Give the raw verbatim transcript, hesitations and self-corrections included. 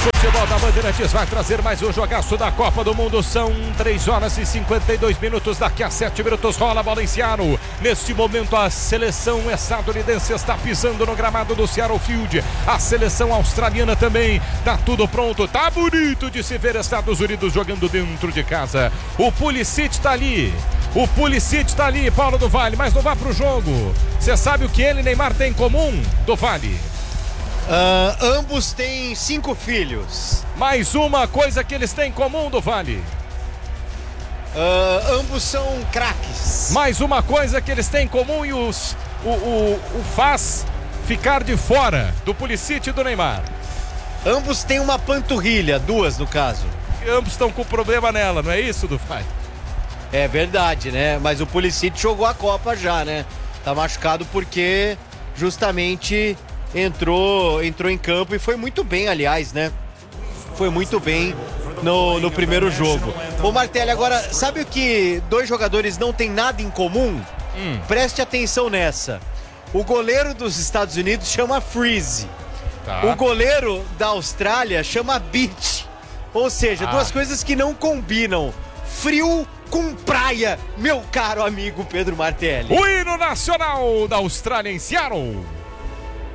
futebol da Bandeirantes vai trazer mais um jogaço da Copa do Mundo. São três horas e cinquenta e dois minutos. Daqui a sete minutos rola a bola em Seattle. Neste momento a seleção estadunidense está pisando no gramado do Seattle Field. A seleção australiana também. Tá tudo pronto. Tá bonito de se ver Estados Unidos jogando dentro de casa. O Pulisic tá ali. O Pulisic tá ali, Paulo do Vale, mas não vá pro jogo. Você sabe o que ele e Neymar têm em comum, do Vale? Uh, ambos têm cinco filhos. Mais uma coisa que eles têm em comum, do Vale. Uh, ambos são craques. Mais uma coisa que eles têm em comum e os, o, o, o faz ficar de fora do Pulisic e do Neymar. Ambos têm uma panturrilha, duas no caso. E ambos estão com problema nela, não é isso, do Vale? É verdade, né? Mas o Pulisic jogou a Copa já, né? Tá machucado porque justamente entrou, entrou em campo e foi muito bem, aliás, né? Foi muito bem no, no primeiro jogo. Ô Martelli, agora, sabe o que dois jogadores não têm nada em comum? Hum. Preste atenção nessa. O goleiro dos Estados Unidos chama Freeze. Tá. O goleiro da Austrália chama Beach. Ou seja, Ah. duas coisas que não combinam. Frio com praia, meu caro amigo Pedro Martelli. O hino nacional da Austrália em Seattle.